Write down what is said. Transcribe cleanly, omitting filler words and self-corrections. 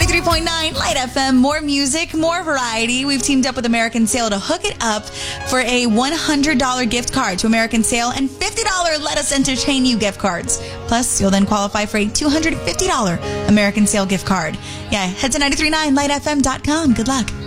93.9 Light FM. More music, more variety. We've teamed up with American Sale to hook it up for a $100 gift card to American Sale and $50 Let Us Entertain You gift cards. Plus, you'll then qualify for a $250 American Sale gift card. Yeah, head to 93.9lightfm.com. Good luck.